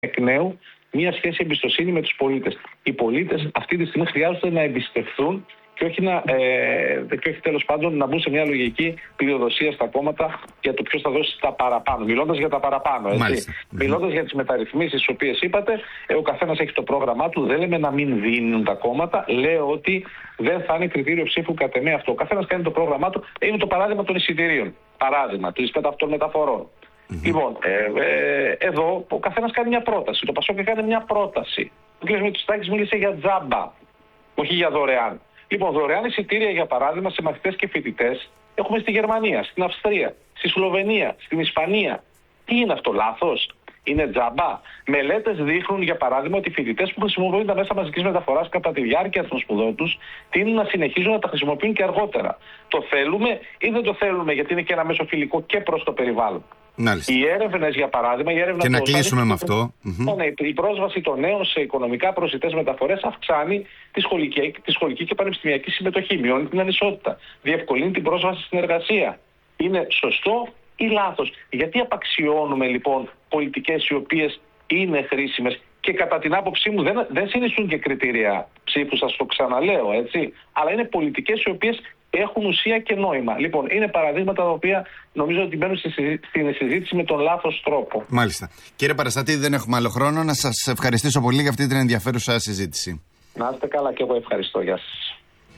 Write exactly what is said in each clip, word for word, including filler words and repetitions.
εκ νέου μια σχέση εμπιστοσύνη με τους πολίτες. Οι πολίτες αυτή τη στιγμή χρειάζονται να εμπιστευθούν και όχι, να, ε, και όχι τέλος πάντων να μπουν σε μια λογική πλειοδοσία στα κόμματα για το ποιος θα δώσει τα παραπάνω. Μιλώντας για τα παραπάνω, έτσι. Μιλώντας για τις μεταρρυθμίσεις τις οποίες είπατε, ε, ο καθένας έχει το πρόγραμμά του. Δεν λέμε να μην δίνουν τα κόμματα. Λέω ότι δεν θα είναι κριτήριο ψήφου κατ' εμέ αυτό. Ο καθένας κάνει το πρόγραμμά του. Είναι το παράδειγμα των εισιτηρίων. Παράδειγμα των μεταφορών. Mm-hmm. Λοιπόν, ε, ε, εδώ ο καθένας κάνει μια πρόταση. Το Πασόκ κάνει μια πρόταση. Ο κ. Μητσοτάκης μίλησε για τζάμπα, όχι για δωρεάν. Λοιπόν, δωρεάν εισιτήρια για παράδειγμα σε μαθητές και φοιτητές έχουμε στη Γερμανία, στην Αυστρία, στη Σλοβενία, στην Ισπανία. Τι είναι αυτό, λάθος? Είναι τζάμπα? Μελέτες δείχνουν για παράδειγμα ότι οι φοιτητές που χρησιμοποιούν τα μέσα μαζικής μεταφοράς κατά τη διάρκεια των σπουδών τους τείνουν να συνεχίζουν να τα χρησιμοποιούν και αργότερα. Το θέλουμε ή δεν το θέλουμε, γιατί είναι και ένα μέσο φιλικό και προς το περιβάλλον? Μάλιστα. Οι έρευνες, για παράδειγμα, η έρευνα και να το κλείσουμε με αυτό. Ναι, η πρόσβαση των νέων σε οικονομικά προσιτές μεταφορές αυξάνει τη σχολική, τη σχολική και πανεπιστημιακή συμμετοχή, μειώνει την ανισότητα, διευκολύνει την πρόσβαση στην εργασία. Είναι σωστό ή λάθος? Γιατί απαξιώνουμε λοιπόν πολιτικές οι οποίες είναι χρήσιμες και κατά την άποψή μου δεν, δεν συνιστούν και κριτήρια ψήφου, σας το ξαναλέω, έτσι, αλλά είναι πολιτικές οι οποίες έχουν ουσία και νόημα. Λοιπόν, είναι παραδείγματα τα οποία νομίζω ότι μπαίνουν στην συζήτηση με τον λάθος τρόπο. Μάλιστα. Κύριε Παραστατή, δεν έχουμε άλλο χρόνο. Να σας ευχαριστήσω πολύ για αυτή την ενδιαφέρουσα συζήτηση. Να είστε καλά και εγώ ευχαριστώ. Γεια σας.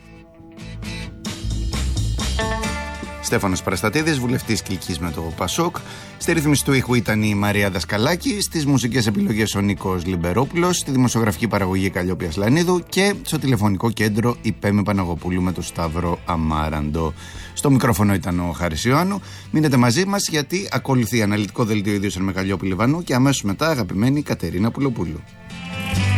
Στέφανος Παραστατίδης, βουλευτής Κιλκής με το Πασόκ. Στη ρύθμιση του ήχου ήταν η Μαρία Δασκαλάκη. Στις μουσικές επιλογές ο Νίκος Λιμπερόπουλος. Στη δημοσιογραφική παραγωγή Καλλιόπια Λανίδου. Και στο τηλεφωνικό κέντρο η Πέμη Παναγοπούλου με τον Σταύρο Αμάραντο. Στο μικρόφωνο ήταν ο Χάρης Ιωάννου. Μείνετε μαζί μας, γιατί ακολουθεί αναλυτικό δελτίο ειδήσεων με Καλλιόπη Λιβανού και αμέσως μετά αγαπημένη Κατερίνα Πουλοπούλου.